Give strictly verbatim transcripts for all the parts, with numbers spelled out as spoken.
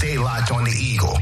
Stay locked on the Eagle.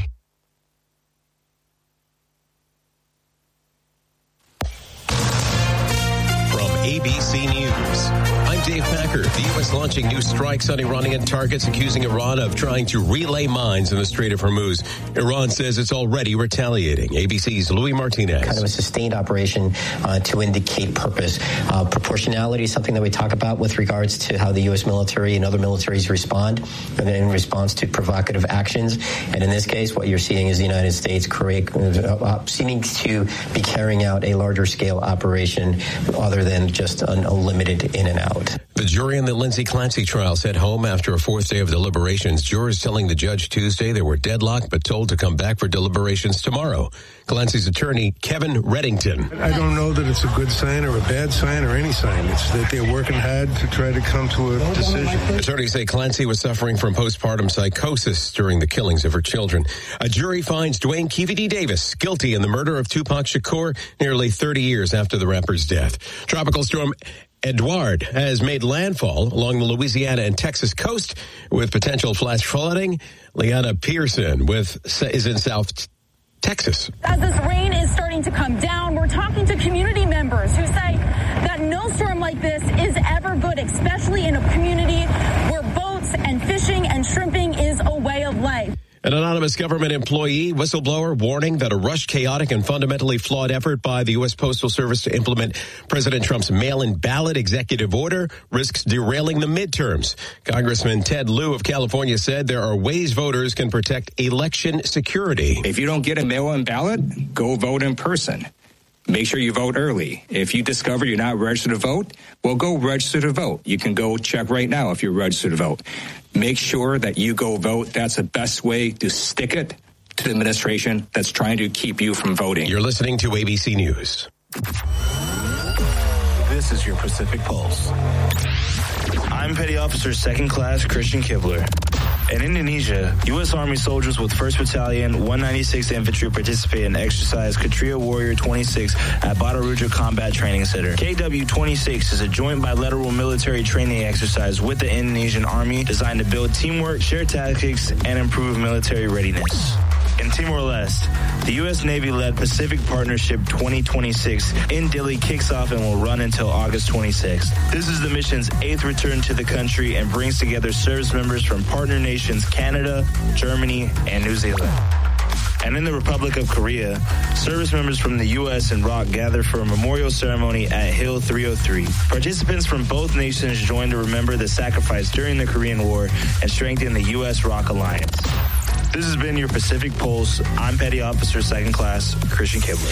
A B C News. I'm Dave Packer. The U S launching new strikes on Iranian targets, accusing Iran of trying to relay mines in the Strait of Hormuz. Iran says it's already retaliating. A B C's Louis Martinez. Kind of a sustained operation uh, to indicate purpose. Uh, proportionality is something that we talk about with regards to how the U S military and other militaries respond in response to provocative actions. And in this case, what you're seeing is the United States create, uh, seeming to be carrying out a larger scale operation other than just an unlimited in and out. The jury in the Lindsay Clancy trial sent home after a fourth day of deliberations. Jurors telling the judge Tuesday they were deadlocked but told to come back for deliberations tomorrow. Clancy's attorney, Kevin Reddington. I don't know that it's a good sign or a bad sign or any sign. It's that they're working hard to try to come to a decision. Attorneys say Clancy was suffering from postpartum psychosis during the killings of her children. A jury finds Dwayne Keevedy Davis guilty in the murder of Tupac Shakur nearly thirty years after the rapper's death. Tropical storm Edouard has made landfall along the Louisiana and Texas coast with potential flash flooding. Leanna Pearson with is in South Texas. As this rain is starting to come down, we're talking to community members who say that no storm like this is ever good, especially in a community where boats and fishing and shrimping is a way of life. An anonymous government employee whistleblower warning that a rushed, chaotic, and fundamentally flawed effort by the U S Postal Service to implement President Trump's mail-in ballot executive order risks derailing the midterms. Congressman Ted Lieu of California said there are ways voters can protect election security. If you don't get a mail-in ballot, go vote in person. Make sure you vote early. If you discover you're not registered to vote, well, go register to vote. You can go check right now if you're registered to vote. Make sure that you go vote. That's the best way to stick it to the administration that's trying to keep you from voting. You're listening to A B C News. This is your Pacific Pulse. I'm Petty Officer Second Class Christian Kibler. In Indonesia, U S Army soldiers with first Battalion, one ninety-sixth Infantry participate in exercise Katria Warrior twenty-six at Bataruja Combat Training Center. K W twenty-six is a joint bilateral military training exercise with the Indonesian Army designed to build teamwork, share tactics, and improve military readiness. In Timor-Leste, the U S Navy-led Pacific Partnership twenty twenty-six in Dili kicks off and will run until August twenty-sixth. This is the mission's eighth return to the country and brings together service members from partner nations Canada, Germany, and New Zealand. And in the Republic of Korea, service members from the U S and R O C gather for a memorial ceremony at Hill three oh three. Participants from both nations join to remember the sacrifice during the Korean War and strengthen the U S R O C alliance. This has been your Pacific Pulse. I'm Petty Officer Second Class Christian Kibler.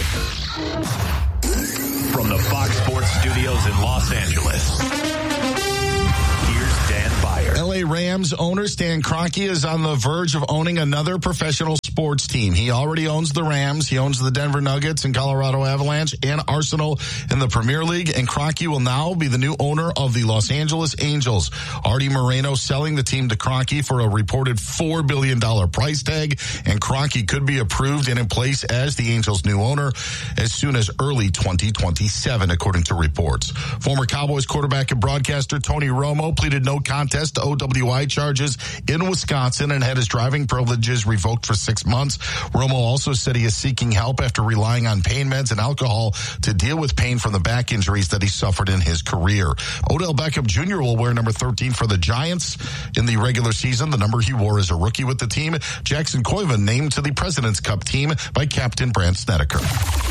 From the Fox Sports Studios in Los Angeles, here's Dan Byer. L A Rams owner Stan Kroenke is on the verge of owning another professional sports team. He already owns the Rams. He owns the Denver Nuggets and Colorado Avalanche and Arsenal in the Premier League. And Kroenke will now be the new owner of the Los Angeles Angels. Artie Moreno selling the team to Kroenke for a reported four billion dollars price tag. And Kroenke could be approved and in place as the Angels' new owner as soon as early twenty twenty-seven, according to reports. Former Cowboys quarterback and broadcaster Tony Romo pleaded no contest to O W I charges in Wisconsin and had his driving privileges revoked for six months. Romo also said he is seeking help after relying on pain meds and alcohol to deal with pain from the back injuries that he suffered in his career. Odell Beckham Junior will wear number thirteen for the Giants in the regular season, the number he wore as a rookie with the team. Jackson Koivu named to the President's Cup team by Captain Brandt Snedeker.